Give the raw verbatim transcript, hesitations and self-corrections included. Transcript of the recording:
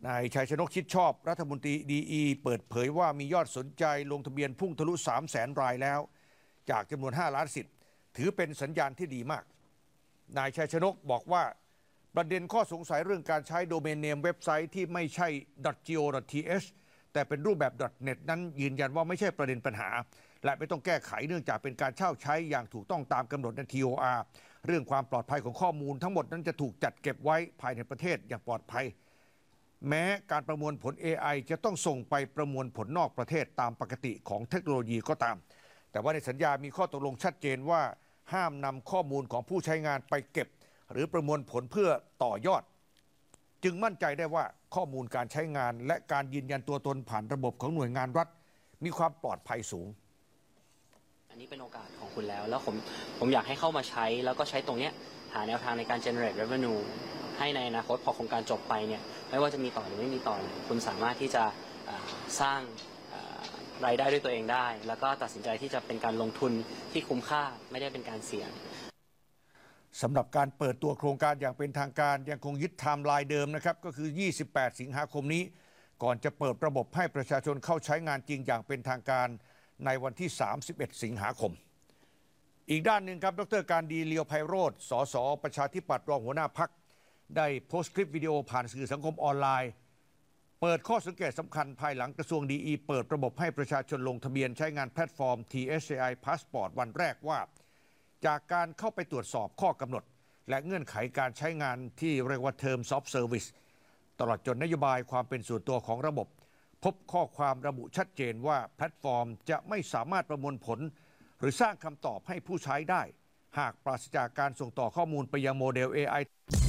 นายชัยชนกชิดชอบรัฐมนตรีดีอีเปิดเผยว่ามียอดสนใจลงทะเบียนพุ่งทะลุ สามแสน รายแล้วจากจำนวน ห้า ล้านสิทธิ์ถือเป็นสัญญาณที่ดีมากนายชัยชนกบอกว่าประเด็นข้อสงสัยเรื่องการใช้โดเมนเนมเว็บไซต์ที่ไม่ใช่ .go.th แต่เป็นรูปแบบ .net นั้นยืนยันว่าไม่ใช่ประเด็นปัญหาและไม่ต้องแก้ไขเนื่องจากเป็นการเช่าใช้อย่างถูกต้องตามกำหนดใน ที โอ อาร์ เรื่องความปลอดภัยของข้อมูลทั้งหมดนั้นจะถูกจัดเก็บไว้ภายในประเทศอย่างปลอดภัยแม้การประมวลผล เอ ไอ จะต้องส่งไปประมวลผลนอกประเทศตามปกติของเทคโนโลยีก็ตามแต่ว่าในสัญญามีข้อตกลงชัดเจนว่าห้ามนำข้อมูลของผู้ใช้งานไปเก็บหรือประมวลผลเพื่อต่อยอดจึงมั่นใจได้ว่าข้อมูลการใช้งานและการยืนยันตัวตนผ่านระบบของหน่วยงานรัฐมีความปลอดภัยสูงอันนี้เป็นโอกาสของคุณแล้วแล้วผมผมอยากให้เข้ามาใช้แล้วก็ใช้ตรงนี้หาแนวทางในการ generate revenue ให้ในอนาคตพอโครงการจบไปเนี่ยไม่ว่าจะมีต่อหรือไม่มีต่อคุณสามารถที่จะสร้างรายได้ด้วยตัวเองได้แล้วก็ตัดสินใจที่จะเป็นการลงทุนที่คุ้มค่าไม่ได้เป็นการเสี่ยงสำหรับการเปิดตัวโครงการอย่างเป็นทางการยังคงยึดไทม์ไลน์เดิมนะครับก็คือยี่สิบแปดสิงหาคมนี้ก่อนจะเปิดระบบให้ประชาชนเข้าใช้งานจริงอย่างเป็นทางการในวันที่สามสิบเอ็ดสิงหาคมอีกด้านหนึ่งครับดร.การดีเลียวไพโรจน์สสประชาธิปัตย์รองหัวหน้าพรรคได้โพสต์คลิปวิดีโอผ่านสื่อสังคมออนไลน์เปิดข้อสังเกตสำคัญภายหลังกระทรวงดีอีเปิดระบบให้ประชาชนลงทะเบียนใช้งานแพลตฟอร์ม ที เอส เอ ไอ Passport วันแรกว่าจากการเข้าไปตรวจสอบข้อกำหนดและเงื่อนไขการใช้งานที่เรียกว่า Terms of Service ตลอดจนนโยบายความเป็นส่วนตัวของระบบพบข้อความระบุชัดเจนว่าแพลตฟอร์มจะไม่สามารถประมวลผลหรือสร้างคำตอบให้ผู้ใช้ได้หากปราศจากการส่งต่อข้อมูลไปยังโมเดล เอ ไอ